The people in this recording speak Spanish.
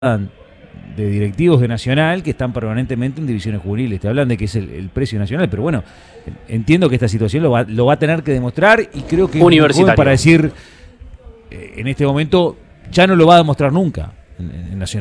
de directivos de Nacional que están permanentemente en divisiones juveniles. Te hablan de que es el precio nacional, pero bueno, entiendo que esta situación lo va a tener que demostrar y creo que es muy joven para decir en este momento ya no lo va a demostrar nunca en Nacional.